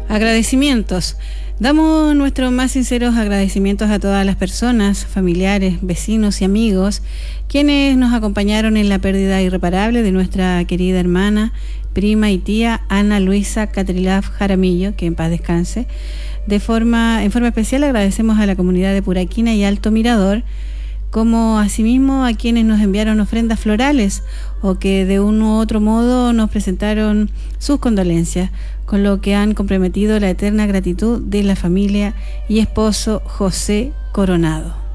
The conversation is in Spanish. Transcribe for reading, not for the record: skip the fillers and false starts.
Agradecimientos. Damos nuestros más sinceros agradecimientos a todas las personas, familiares, vecinos y amigos, quienes nos acompañaron en la pérdida irreparable de nuestra querida hermana, prima y tía Ana Luisa Catrilaf Jaramillo, que en paz descanse. En forma especial agradecemos a la comunidad de Puraquina y Alto Mirador, como asimismo a quienes nos enviaron ofrendas florales o que de un u otro modo nos presentaron sus condolencias, con lo que han comprometido la eterna gratitud de la familia y esposo José Coronado.